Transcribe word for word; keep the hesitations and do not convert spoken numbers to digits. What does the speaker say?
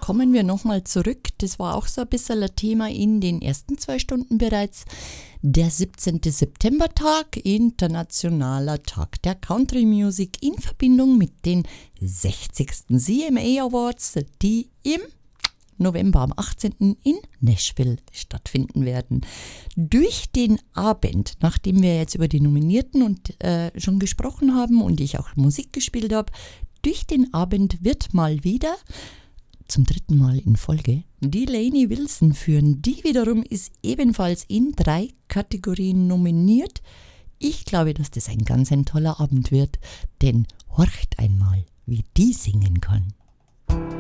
kommen wir nochmal zurück. Das war auch so ein bisschen ein Thema in den ersten zwei Stunden bereits. Der siebzehnten September-Tag, internationaler Tag der Country Music in Verbindung mit den sechzigsten C M A Awards, die im November am achtzehnten in Nashville stattfinden werden. Durch den Abend, nachdem wir jetzt über die Nominierten und äh, schon gesprochen haben und ich auch Musik gespielt habe, durch den Abend wird mal wieder zum dritten Mal in Folge die Lainey Wilson führen. Die wiederum ist ebenfalls in drei Kategorien nominiert. Ich glaube, dass das ein ganz ein toller Abend wird, denn horcht einmal, wie die singen kann.